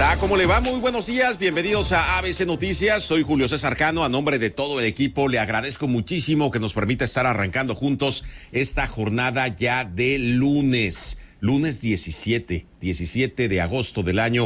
está? ¿Cómo le va? Muy buenos días, bienvenidos a ABC Noticias. Soy Julio César Cano, a nombre de todo el equipo le agradezco muchísimo que nos permita estar arrancando juntos esta jornada ya de lunes 17 de agosto del año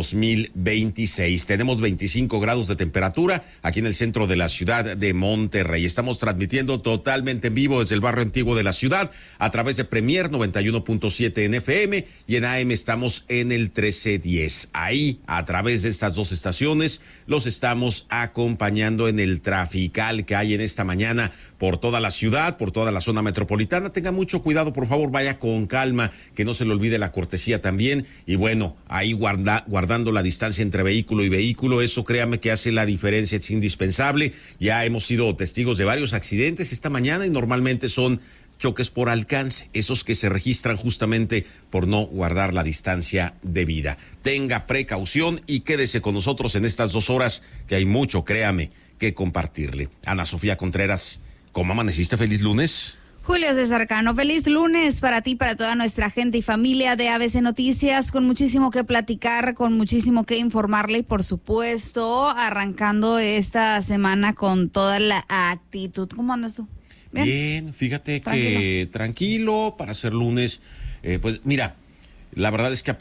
2026. Tenemos 25 grados de temperatura aquí en el centro de la ciudad de Monterrey. Estamos transmitiendo totalmente en vivo desde el barrio antiguo de la ciudad a través de Premier 91.7 en FM y en AM estamos en el 1310. Ahí, a través de estas dos estaciones, los estamos acompañando en el trafical que hay en esta mañana por toda la ciudad, por toda la zona metropolitana. Tenga mucho cuidado, por favor, vaya con calma, que no se le olvide la cortesía también. Y bueno, ahí guardando la distancia entre vehículo y vehículo, eso créame que hace la diferencia, es indispensable. Ya hemos sido testigos de varios accidentes esta mañana y normalmente son choques por alcance, esos que se registran justamente por no guardar la distancia debida. Tenga precaución y quédese con nosotros en estas 2 horas, que hay mucho, créame, que compartirle. Ana Sofía Contreras, ¿cómo amaneciste? Feliz lunes. Julio César Cano, feliz lunes para ti, para toda nuestra gente y familia de ABC Noticias, con muchísimo que platicar, con muchísimo que informarle y por supuesto arrancando esta semana con toda la actitud. ¿Cómo andas tú? Bien, fíjate que tranquilo para ser lunes. Pues mira, la verdad es que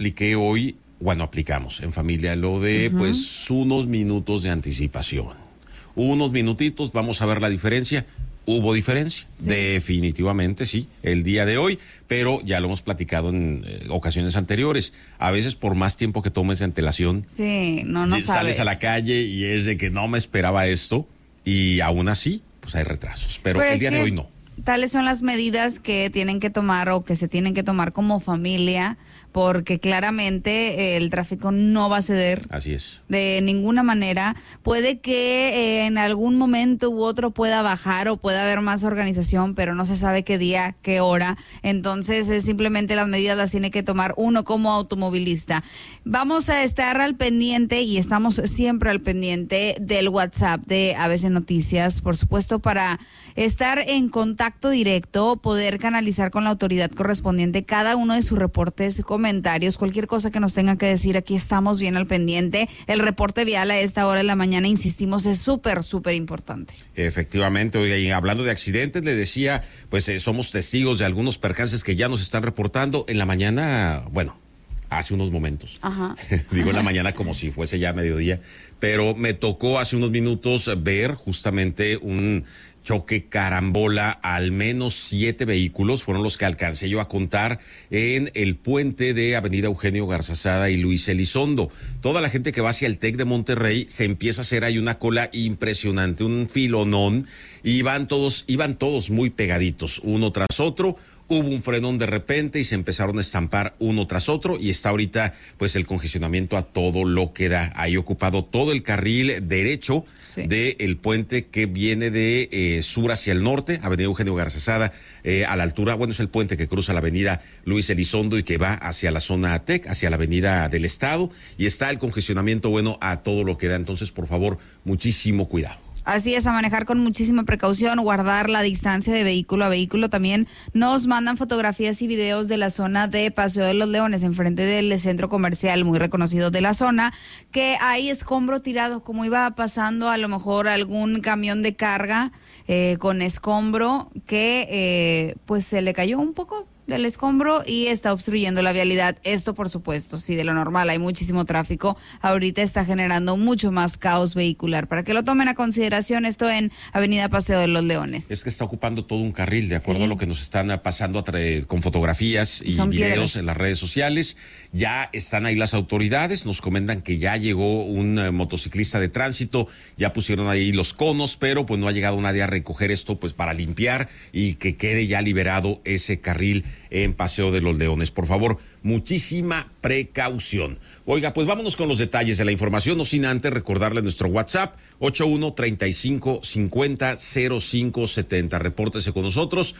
aplicamos en familia lo de pues unos minutos de anticipación. Unos minutitos, vamos a ver la diferencia. Hubo diferencia, sí. Definitivamente sí, el día de hoy, pero ya lo hemos platicado en ocasiones anteriores. A veces por más tiempo que tomes de antelación, sí, no sales sabes. A la calle y es de que no me esperaba esto y aún así, pues hay retrasos, pero el día de hoy no. Tales son las medidas que tienen que tomar o que se tienen que tomar como familia, porque claramente el tráfico no va a ceder. Así es. De ninguna manera. Puede que en algún momento u otro pueda bajar o pueda haber más organización, pero no se sabe qué día, qué hora. Entonces, simplemente las medidas las tiene que tomar uno como automovilista. Vamos a estar al pendiente y estamos siempre al pendiente del WhatsApp de ABC Noticias, por supuesto, para estar en contacto directo, poder canalizar con la autoridad correspondiente cada uno de sus reportes, comentarios, cualquier cosa que nos tengan que decir. Aquí estamos bien al pendiente. El reporte vial a esta hora de la mañana, insistimos, es súper importante. Efectivamente, oiga, y hablando de accidentes, le decía, pues somos testigos de algunos percances que ya nos están reportando en la mañana, bueno, hace unos momentos. Ajá. Digo en la mañana como si fuese ya mediodía, pero me tocó hace unos minutos ver justamente un choque carambola. Al menos 7 vehículos fueron los que alcancé yo a contar en el puente de Avenida Eugenio Garzazada y Luis Elizondo. Toda la gente que va hacia el TEC de Monterrey se empieza a hacer ahí una cola impresionante, un filonón, y iban todos muy pegaditos, uno tras otro. Hubo un frenón de repente y se empezaron a estampar uno tras otro y está ahorita pues el congestionamiento a todo lo que da. Ahí ocupado todo el carril derecho, sí, del puente que viene de sur hacia el norte, Avenida Eugenio Garzazada, a la altura, bueno, es el puente que cruza la Avenida Luis Elizondo y que va hacia la zona TEC, hacia la Avenida del Estado, y está el congestionamiento, bueno, a todo lo que da. Entonces, por favor, muchísimo cuidado. Así es, a manejar con muchísima precaución, guardar la distancia de vehículo a vehículo. También nos mandan fotografías y videos de la zona de Paseo de los Leones, enfrente del centro comercial muy reconocido de la zona, que hay escombro tirado, como iba pasando a lo mejor algún camión de carga con escombro que pues se le cayó un poco del escombro y está obstruyendo la vialidad. Esto, por supuesto, sí, de lo normal, hay muchísimo tráfico. Ahorita está generando mucho más caos vehicular. Para que lo tomen a consideración, esto en Avenida Paseo de los Leones. Es que está ocupando todo un carril, de acuerdo, sí, a lo que nos están pasando con fotografías y son videos piedras en las redes sociales. Ya están ahí las autoridades, nos comentan que ya llegó un motociclista de tránsito, ya pusieron ahí los conos, pero pues no ha llegado nadie a recoger esto pues para limpiar y que quede ya liberado ese carril en Paseo de los Leones. Por favor, muchísima precaución. Oiga, pues vámonos con los detalles de la información, no sin antes recordarle nuestro WhatsApp, 81-3550-0570. Repórtese con nosotros,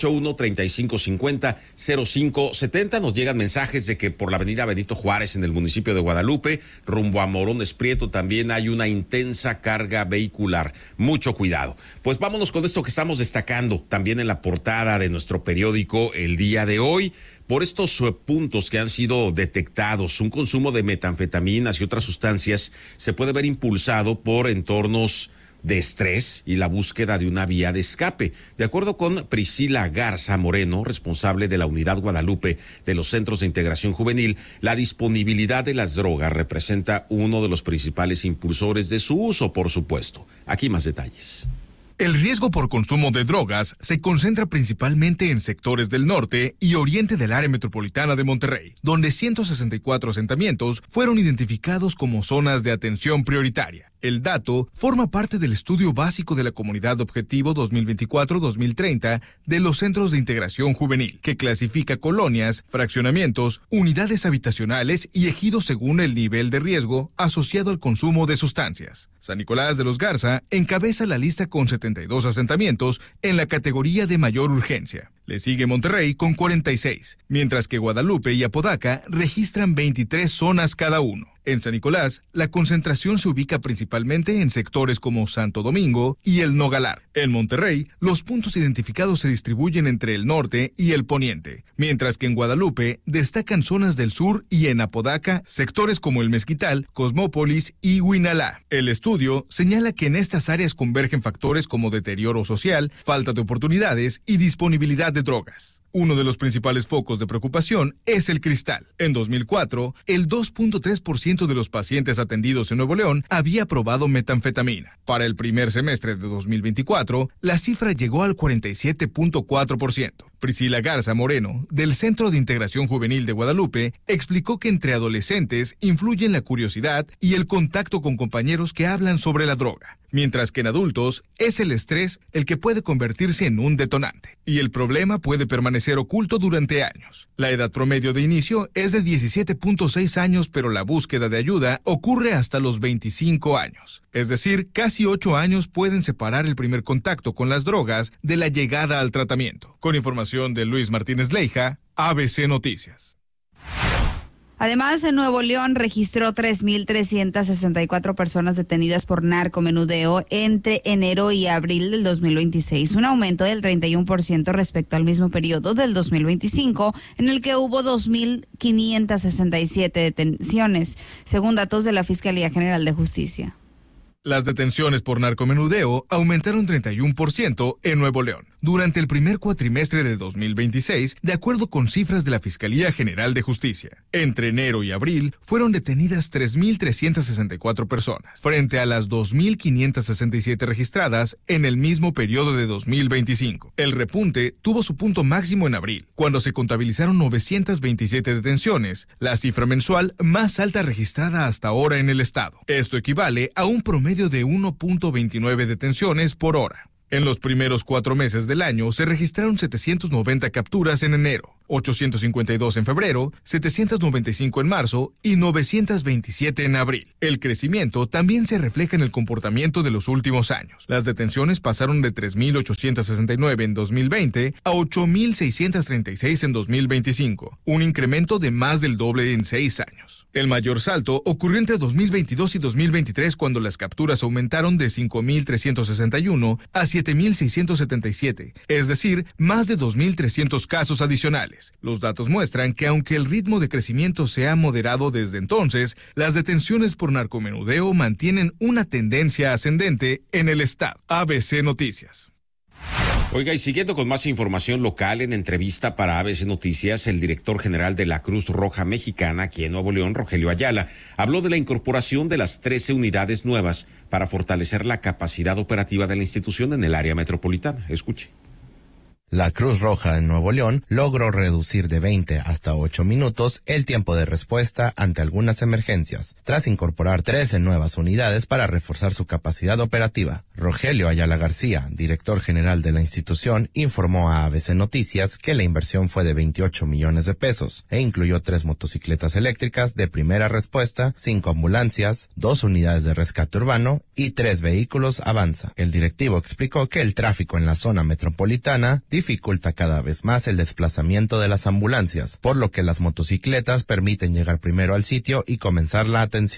81-3550-0570. Nos llegan mensajes de que por la avenida Benito Juárez, en el municipio de Guadalupe, rumbo a Morones Prieto, también hay una intensa carga vehicular. Mucho cuidado. Pues vámonos con esto que estamos destacando también en la portada de nuestro periódico el día de hoy. por estos puntos que han sido detectados. Un consumo de metanfetaminas y otras sustancias se puede ver impulsado por entornos de estrés y la búsqueda de una vía de escape. De acuerdo con Priscila Garza Moreno, responsable de la Unidad Guadalupe de los Centros de Integración Juvenil, la disponibilidad de las drogas representa uno de los principales impulsores de su uso, por supuesto. Aquí más detalles. El riesgo por consumo de drogas se concentra principalmente en sectores del norte y oriente del área metropolitana de Monterrey, donde 164 asentamientos fueron identificados como zonas de atención prioritaria. El dato forma parte del Estudio Básico de la Comunidad Objetivo 2024-2030 de los Centros de Integración Juvenil, que clasifica colonias, fraccionamientos, unidades habitacionales y ejidos según el nivel de riesgo asociado al consumo de sustancias. San Nicolás de los Garza encabeza la lista con 72 asentamientos en la categoría de mayor urgencia. Le sigue Monterrey con 46, mientras que Guadalupe y Apodaca registran 23 zonas cada uno. En San Nicolás, la concentración se ubica principalmente en sectores como Santo Domingo y el Nogalar. En Monterrey, los puntos identificados se distribuyen entre el norte y el poniente, mientras que en Guadalupe destacan zonas del sur y en Apodaca, sectores como el Mezquital, Cosmópolis y Huinalá. El estudio señala que en estas áreas convergen factores como deterioro social, falta de oportunidades y disponibilidad de drogas. Uno de los principales focos de preocupación es el cristal. En 2004, el 2.3% de los pacientes atendidos en Nuevo León había probado metanfetamina. Para el primer semestre de 2024, la cifra llegó al 47.4%. Priscila Garza Moreno, del Centro de Integración Juvenil de Guadalupe, explicó que entre adolescentes influyen la curiosidad y el contacto con compañeros que hablan sobre la droga, mientras que en adultos es el estrés el que puede convertirse en un detonante, y el problema puede permanecer oculto durante años. La edad promedio de inicio es de 17.6 años, pero la búsqueda de ayuda ocurre hasta los 25 años. Es decir, casi 8 años pueden separar el primer contacto con las drogas de la llegada al tratamiento. Con información de Luis Martínez Leija, ABC Noticias. Además, en Nuevo León registró 3.364 personas detenidas por narcomenudeo entre enero y abril del 2026, un aumento del 31% respecto al mismo periodo del 2025, en el que hubo 2.567 detenciones, según datos de la Fiscalía General de Justicia. Las detenciones por narcomenudeo aumentaron 31% en Nuevo León durante el primer cuatrimestre de 2026, de acuerdo con cifras de la Fiscalía General de Justicia. Entre enero y abril fueron detenidas 3.364 personas, frente a las 2.567 registradas en el mismo periodo de 2025. El repunte tuvo su punto máximo en abril, cuando se contabilizaron 927 detenciones, la cifra mensual más alta registrada hasta ahora en el estado. Esto equivale a un promedio de 1.29 detenciones por hora. En los primeros 4 meses del año se registraron 790 capturas en enero, 852 en febrero, 795 en marzo y 927 en abril. El crecimiento también se refleja en el comportamiento de los últimos años. Las detenciones pasaron de 3.869 en 2020 a 8.636 en 2025, un incremento de más del doble en 6 años. El mayor salto ocurrió entre 2022 y 2023, cuando las capturas aumentaron de 5.361 a 7.677, es decir, más de 2.300 casos adicionales. Los datos muestran que aunque el ritmo de crecimiento se ha moderado desde entonces, las detenciones por narcomenudeo mantienen una tendencia ascendente en el estado. ABC Noticias. Oiga, y siguiendo con más información local, en entrevista para ABC Noticias, el director general de la Cruz Roja Mexicana, aquí en Nuevo León, Rogelio Ayala, habló de la incorporación de las 13 unidades nuevas para fortalecer la capacidad operativa de la institución en el área metropolitana. Escuche. La Cruz Roja en Nuevo León logró reducir de 20 hasta 8 minutos el tiempo de respuesta ante algunas emergencias, tras incorporar 13 nuevas unidades para reforzar su capacidad operativa. Rogelio Ayala García, director general de la institución, informó a ABC Noticias que la inversión fue de 28 millones de pesos e incluyó 3 motocicletas eléctricas de primera respuesta, 5 ambulancias, 2 unidades de rescate urbano y 3 vehículos Avanza. El directivo explicó que el tráfico en la zona metropolitana dificulta cada vez más el desplazamiento de las ambulancias, por lo que las motocicletas permiten llegar primero al sitio y comenzar la atención.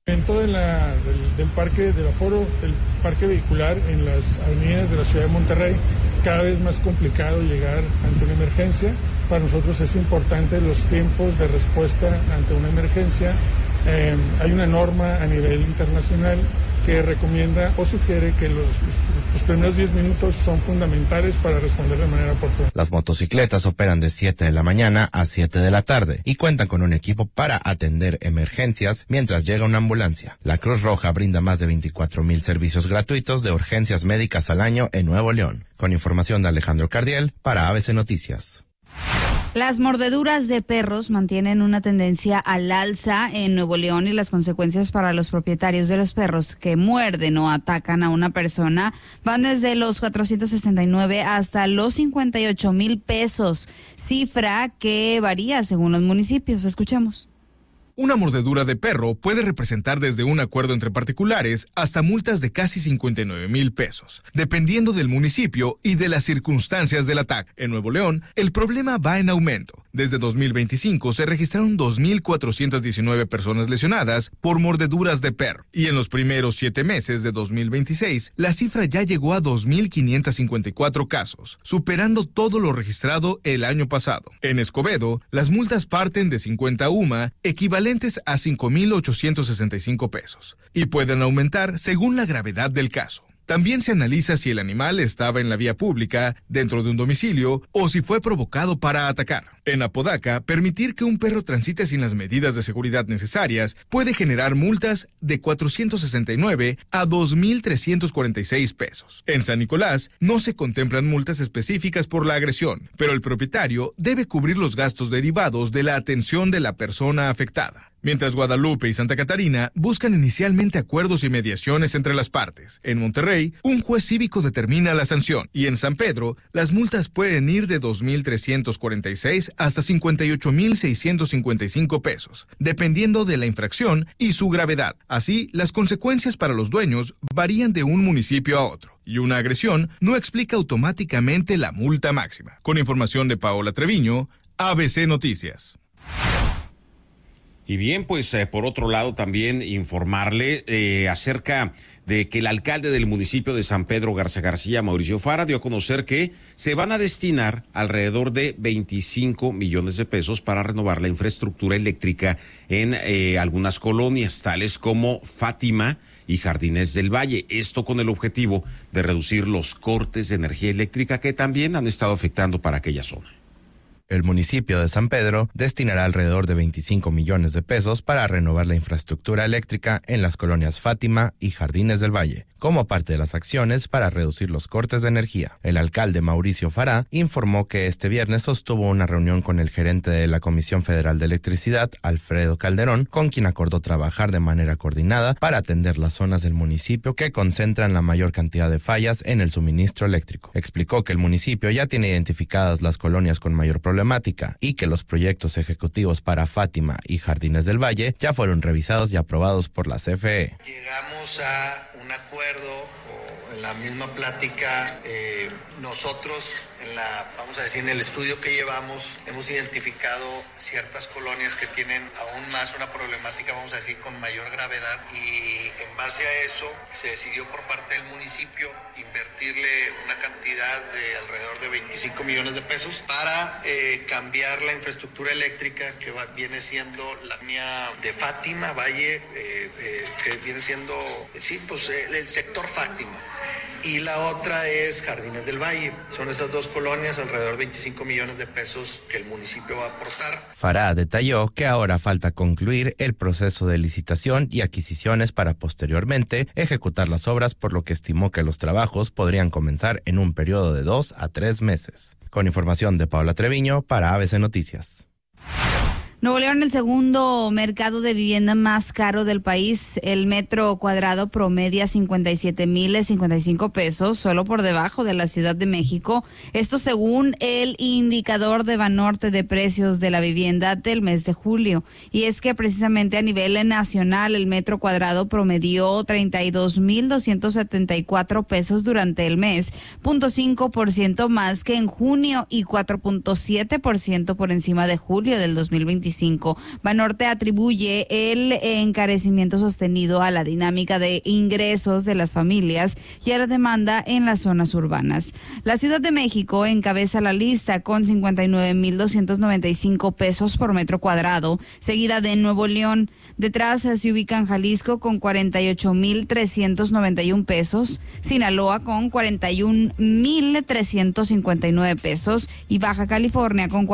Dentro del parque, del aforo del parque vehicular en las avenidas de la ciudad de Monterrey, cada vez más complicado llegar ante una emergencia. Para nosotros es importante los tiempos de respuesta ante una emergencia. Hay una norma a nivel internacional que recomienda o sugiere que los primeros 10 minutos son fundamentales para responder de manera oportuna. Las motocicletas operan de 7 de la mañana a 7 de la tarde y cuentan con un equipo para atender emergencias mientras llega una ambulancia. La Cruz Roja brinda más de 24,000 servicios gratuitos de urgencias médicas al año en Nuevo León. Con información de Alejandro Cardiel para ABC Noticias. Las mordeduras de perros mantienen una tendencia al alza en Nuevo León y las consecuencias para los propietarios de los perros que muerden o atacan a una persona van desde los 469 hasta los 58,000 pesos, cifra que varía según los municipios. Escuchemos. Una mordedura de perro puede representar desde un acuerdo entre particulares hasta multas de casi 59,000 pesos, dependiendo del municipio y de las circunstancias del ataque. En Nuevo León, el problema va en aumento. Desde 2025 se registraron 2,419 personas lesionadas por mordeduras de perro. Y en los primeros 7 meses de 2026, la cifra ya llegó a 2,554 casos, superando todo lo registrado el año pasado. En Escobedo, las multas parten de 50 UMA, equivalentes a 5,865 pesos, y pueden aumentar según la gravedad del caso. También se analiza si el animal estaba en la vía pública, dentro de un domicilio, o si fue provocado para atacar. En Apodaca, permitir que un perro transite sin las medidas de seguridad necesarias puede generar multas de 469 a 2,346 pesos. En San Nicolás, no se contemplan multas específicas por la agresión, pero el propietario debe cubrir los gastos derivados de la atención de la persona afectada. Mientras Guadalupe y Santa Catarina buscan inicialmente acuerdos y mediaciones entre las partes. En Monterrey, un juez cívico determina la sanción y en San Pedro, las multas pueden ir de 2,346 hasta 58,655 pesos, dependiendo de la infracción y su gravedad. Así, las consecuencias para los dueños varían de un municipio a otro. Y una agresión no explica automáticamente la multa máxima. Con información de Paola Treviño, ABC Noticias. Y bien, pues por otro lado también informarle acerca de que el alcalde del municipio de San Pedro Garza García, Mauricio Fara, dio a conocer que se van a destinar alrededor de 25 millones de pesos para renovar la infraestructura eléctrica en algunas colonias, tales como Fátima y Jardines del Valle. Esto con el objetivo de reducir los cortes de energía eléctrica que también han estado afectando para aquella zona. El municipio de San Pedro destinará alrededor de 25 millones de pesos para renovar la infraestructura eléctrica en las colonias Fátima y Jardines del Valle, como parte de las acciones para reducir los cortes de energía. El alcalde Mauricio Fará informó que este viernes sostuvo una reunión con el gerente de la Comisión Federal de Electricidad, Alfredo Calderón, con quien acordó trabajar de manera coordinada para atender las zonas del municipio que concentran la mayor cantidad de fallas en el suministro eléctrico. Explicó que el municipio ya tiene identificadas las colonias con mayor problemática y que los proyectos ejecutivos para Fátima y Jardines del Valle ya fueron revisados y aprobados por la CFE. Llegamos a un acuerdo o en la misma plática, nosotros en el estudio que llevamos hemos identificado ciertas colonias que tienen aún más una problemática, vamos a decir, con mayor gravedad, y en base a eso se decidió por parte del municipio invertirle una cantidad de alrededor de 25 millones de pesos para cambiar la infraestructura eléctrica que viene siendo la línea de Fátima, Valle, que viene siendo, el sector Fátima. Y la otra es Jardines del Valle. Son esas dos colonias, alrededor de 25 millones de pesos que el municipio va a aportar. Fará detalló que ahora falta concluir el proceso de licitación y adquisiciones para posteriormente ejecutar las obras, por lo que estimó que los trabajos podrían comenzar en un periodo de 2 a 3 meses. Con información de Paola Treviño para ABC Noticias. Nuevo León, el segundo mercado de vivienda más caro del país. El metro cuadrado promedia 57,055 pesos, solo por debajo de la Ciudad de México. Esto según el indicador de Banorte de precios de la vivienda del mes de julio. Y es que precisamente a nivel nacional el metro cuadrado promedió 32,274 pesos durante el mes, 0.5% más que en junio y 4.7% por encima de julio del 2025. 2025. Banorte atribuye el encarecimiento sostenido a la dinámica de ingresos de las familias y a la demanda en las zonas urbanas. La Ciudad de México encabeza la lista con 59,295 pesos por metro cuadrado, seguida de Nuevo León. Detrás se ubican Jalisco con 48,391 pesos, Sinaloa con 41,359 pesos y Baja California con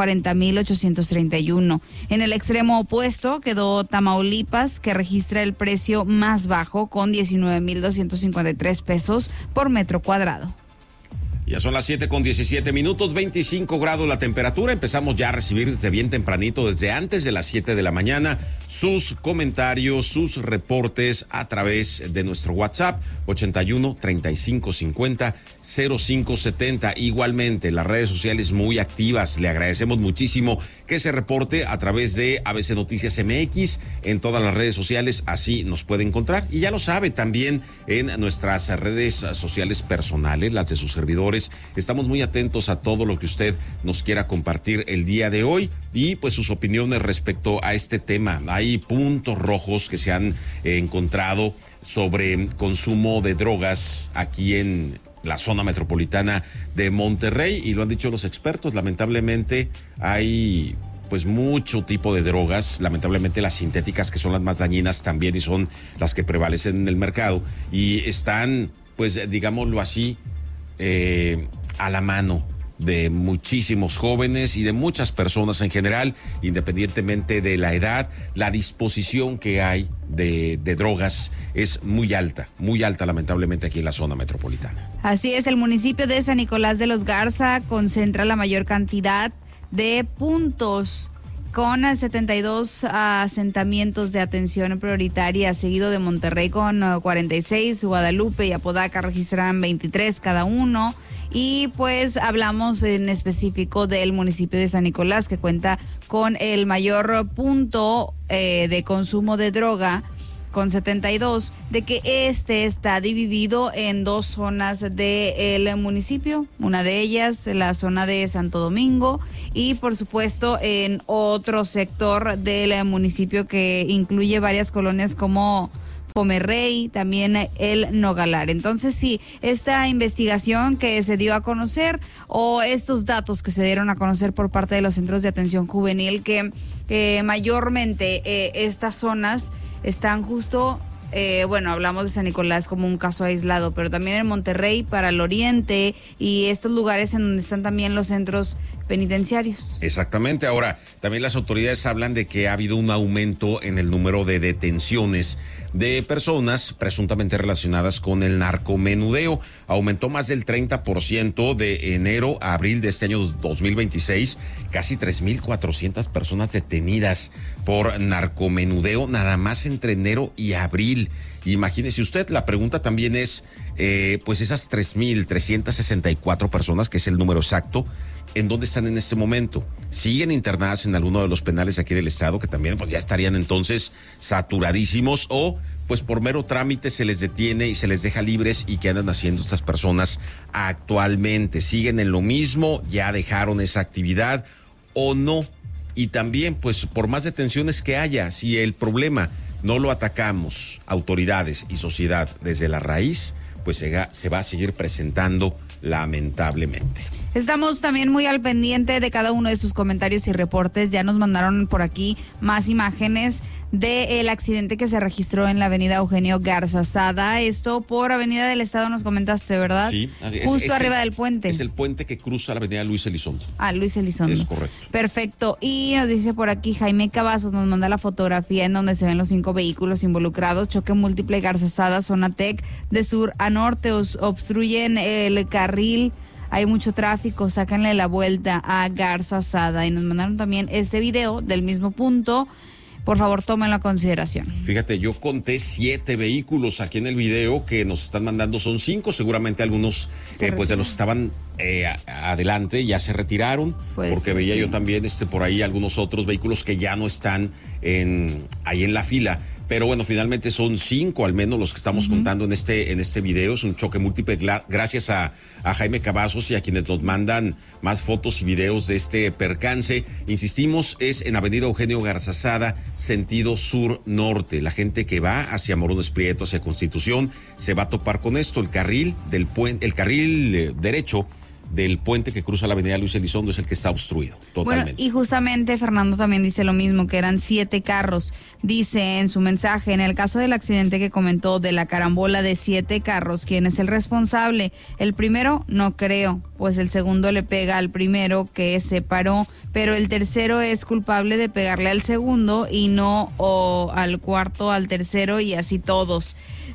40,831. En el extremo opuesto quedó Tamaulipas, que registra el precio más bajo con 19,253 pesos por metro cuadrado. Ya son las 7:17, 25 grados la temperatura. Empezamos ya a recibir desde bien tempranito, desde antes de las 7 de la mañana, sus comentarios, sus reportes a través de nuestro WhatsApp 81 35 50 05 70. Igualmente, las redes sociales muy activas. Le agradecemos muchísimo que se reporte a través de ABC Noticias MX en todas las redes sociales. Así nos puede encontrar. Y ya lo sabe, también en nuestras redes sociales personales, las de sus servidores. Estamos muy atentos a todo lo que usted nos quiera compartir el día de hoy y pues sus opiniones respecto a este tema. Hay puntos rojos que se han encontrado sobre consumo de drogas aquí en la zona metropolitana de Monterrey y lo han dicho los expertos. Lamentablemente hay pues mucho tipo de drogas, lamentablemente las sintéticas, que son las más dañinas también y son las que prevalecen en el mercado y están, pues digámoslo así, a la mano de muchísimos jóvenes y de muchas personas en general, independientemente de la edad. La disposición que hay de drogas es muy alta lamentablemente aquí en la zona metropolitana. Así es, el municipio de San Nicolás de los Garza concentra la mayor cantidad de puntos con 72 asentamientos de atención prioritaria, seguido de Monterrey con 46, Guadalupe y Apodaca registran 23 cada uno. Y pues hablamos en específico del municipio de San Nicolás, que cuenta con el mayor punto de consumo de droga, con 72, de que este está dividido en dos zonas del municipio, una de ellas la zona de Santo Domingo y por supuesto en otro sector del municipio que incluye varias colonias como Pomerrey, también el Nogalar. Entonces sí, esta investigación que se dio a conocer o estos datos que se dieron a conocer por parte de los centros de atención juvenil, que mayormente estas zonas están justo, hablamos de San Nicolás como un caso aislado, pero también en Monterrey, para el oriente y estos lugares en donde están también los centros penitenciarios. Exactamente. Ahora, también las autoridades hablan de que ha habido un aumento en el número de detenciones de personas presuntamente relacionadas con el narcomenudeo. Aumentó más del 30% de enero a abril de este año 2026, casi 3,400 personas detenidas por narcomenudeo nada más entre enero y abril. Imagínese usted, la pregunta también es, pues esas 3,364 personas, que es el número exacto, ¿en dónde están en este momento? ¿Siguen internadas en alguno de los penales aquí del estado, que también pues ya estarían entonces saturadísimos, o pues por mero trámite se les detiene y se les deja libres? ¿Y qué andan haciendo estas personas actualmente? ¿Siguen en lo mismo? ¿Ya dejaron esa actividad o no? Y también pues por más detenciones que haya, si el problema no lo atacamos autoridades y sociedad desde la raíz, pues se va a seguir presentando lamentablemente. Estamos también muy al pendiente de cada uno de sus comentarios y reportes. Ya nos mandaron por aquí más imágenes del accidente que se registró en la avenida Eugenio Garza Sada. Esto por Avenida del Estado nos comentaste, ¿verdad? Sí. Justo arriba del puente. Es el puente que cruza la avenida Luis Elizondo. Luis Elizondo. Es correcto. Perfecto. Y nos dice por aquí Jaime Cavazos, nos manda la fotografía en donde se ven los 5 vehículos involucrados. Choque múltiple Garza Sada, zona TEC, de sur a norte, obstruyen el carril. Hay mucho tráfico, sácanle la vuelta a Garza Sada. Y nos mandaron también este video del mismo punto. Por favor, tómenlo a consideración. Fíjate, yo conté 7 vehículos aquí en el video que nos están mandando, son 5, seguramente algunos pues de los estaban adelante ya se retiraron, porque veía yo también por ahí algunos otros vehículos que ya no están ahí en la fila. Pero bueno, finalmente son 5 al menos los que estamos contando en este video. Es un choque múltiple. Gracias a Jaime Cavazos y a quienes nos mandan más fotos y videos de este percance. Insistimos, es en Avenida Eugenio Garzazada, sentido sur-norte. La gente que va hacia Morones Prieto, hacia Constitución, se va a topar con esto. El carril del puente, el carril derecho del puente que cruza la avenida Luis Elizondo es el que está obstruido totalmente. Bueno, y justamente Fernando también dice lo mismo, que eran 7 carros. Dice en su mensaje, en el caso del accidente que comentó de la carambola de 7 carros, ¿quién es el responsable? El primero, no creo, pues el segundo le pega al primero que se paró, pero el tercero es culpable de pegarle al segundo y no al cuarto, al tercero y así todos.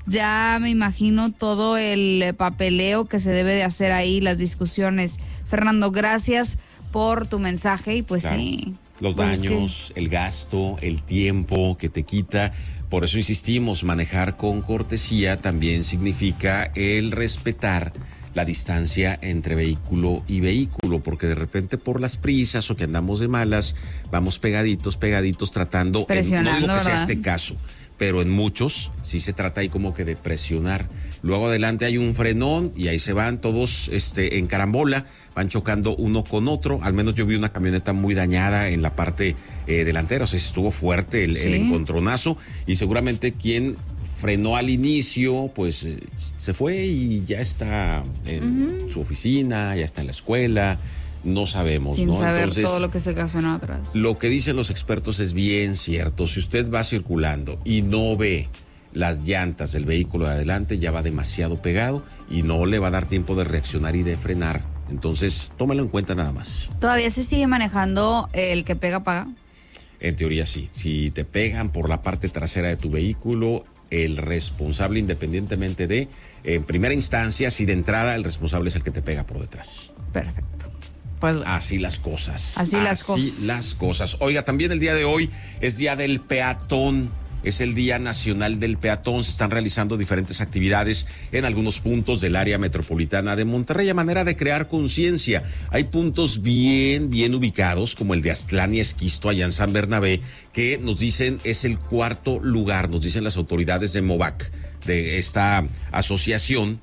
Ya me imagino todo el papeleo que se debe de hacer ahí, las discusiones. Fernando, gracias por tu mensaje y pues claro, sí. Los daños, el gasto, el tiempo que te quita. Por eso insistimos, manejar con cortesía también significa el respetar la distancia entre vehículo y vehículo, porque de repente por las prisas o que andamos de malas, vamos pegaditos, tratando, presionando, no digo que sea ¿verdad? este caso, pero en muchos sí se trata ahí como que de presionar. Luego adelante hay un frenón y ahí se van todos en carambola, van chocando uno con otro. Al menos yo vi una camioneta muy dañada en la parte delantera, o sea, estuvo fuerte el encontronazo, y seguramente quien frenó al inicio, pues se fue y ya está en su oficina, ya está en la escuela. No sabemos, sin ¿no? saber Entonces, todo lo que se ocasionó atrás. Lo que dicen los expertos es bien cierto. Si usted va circulando y no ve las llantas del vehículo de adelante, ya va demasiado pegado y no le va a dar tiempo de reaccionar y de frenar. Entonces, tómalo en cuenta nada más. ¿Todavía se sigue manejando el que pega, paga? En teoría sí. Si te pegan por la parte trasera de tu vehículo, el responsable, independientemente de, en primera instancia, si de entrada el responsable es el que te pega por detrás. Perfecto. Pues, así las cosas. Así las cosas. Oiga, también el día de hoy es Día del Peatón. Es el Día Nacional del Peatón. Se están realizando diferentes actividades en algunos puntos del área metropolitana de Monterrey a manera de crear conciencia. Hay puntos bien ubicados, como el de Aztlán y Esquisto, allá en San Bernabé, que nos dicen es el 4º lugar, nos dicen las autoridades de MOVAC, de esta asociación,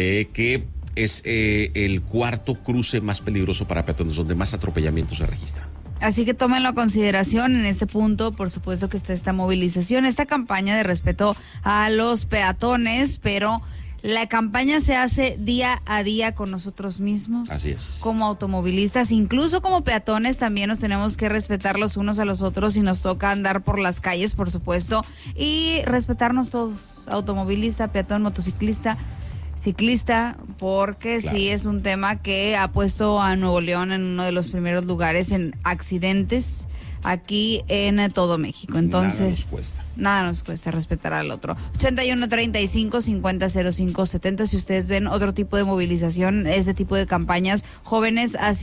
que es el 4º cruce más peligroso para peatones, donde más atropellamientos se registran. Así que tómenlo a consideración en este punto. Por supuesto que está esta movilización, esta campaña de respeto a los peatones, pero la campaña se hace día a día con nosotros mismos. Así es. Como automovilistas, incluso como peatones, también nos tenemos que respetar los unos a los otros y nos toca andar por las calles, por supuesto, y respetarnos todos, automovilista, peatón, motociclista, ciclista, porque claro, sí es un tema que ha puesto a Nuevo León en uno de los primeros lugares en accidentes aquí en todo México. Entonces, nada nos cuesta respetar al otro. 81-35-50-05-70. Si ustedes ven otro tipo de movilización, este tipo de campañas, jóvenes, así